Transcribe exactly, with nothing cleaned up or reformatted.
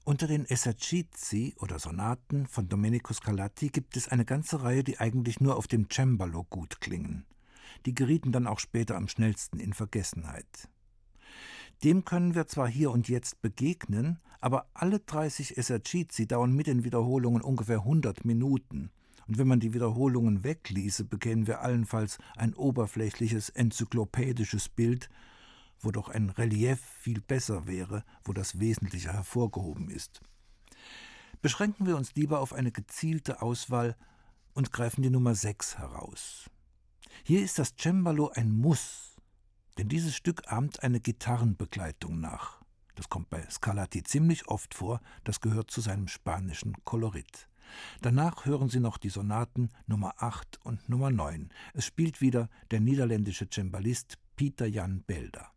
Unter den Esercizi oder Sonaten von Domenico Scarlatti gibt es eine ganze Reihe, die eigentlich nur auf dem Cembalo gut klingen. Die gerieten dann auch später am schnellsten in Vergessenheit. Dem können wir zwar hier und jetzt begegnen, aber alle dreißig Esercizi dauern mit den Wiederholungen ungefähr hundert Minuten. Und wenn man die Wiederholungen wegließe, bekämen wir allenfalls ein oberflächliches, enzyklopädisches Bild, wo doch ein Relief viel besser wäre, wo das Wesentliche hervorgehoben ist. Beschränken wir uns lieber auf eine gezielte Auswahl und greifen die Nummer sechs heraus. Hier ist das Cembalo ein Muss, denn dieses Stück ahmt eine Gitarrenbegleitung nach. Das kommt bei Scarlatti ziemlich oft vor, das gehört zu seinem spanischen Kolorit. Danach hören Sie noch die Sonaten Nummer acht und Nummer neun. Es spielt wieder der niederländische Cembalist Pieter Jan Belder.